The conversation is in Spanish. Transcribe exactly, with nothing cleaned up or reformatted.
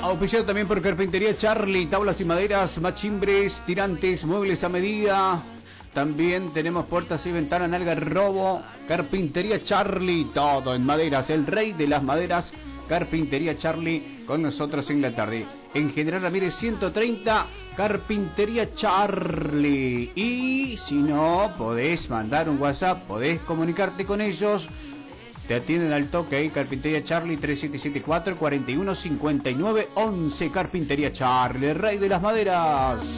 Auspiciado también por Carpintería Charlie, tablas y maderas, machimbres, tirantes, muebles a medida. También tenemos puertas y ventanas en Algarrobo. Carpintería Charlie, todo en maderas, el rey de las maderas. Carpintería Charlie con nosotros en la tarde. En General Ramírez ciento treinta, Carpintería Charlie. Y si no, podés mandar un WhatsApp, podés comunicarte con ellos. Te atienden al toque ahí, Carpintería Charlie, tres siete siete cuatro, cuatro uno cinco nueve uno uno. Carpintería Charlie, el rey de las maderas.